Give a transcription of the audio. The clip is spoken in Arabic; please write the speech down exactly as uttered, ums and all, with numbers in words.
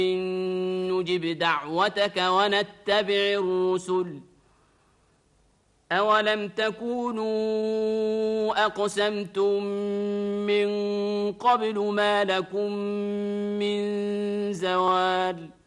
نجب دعوتك ونتبع الرسل أولم تكونوا أقسمتم من قبل ما لكم من زوال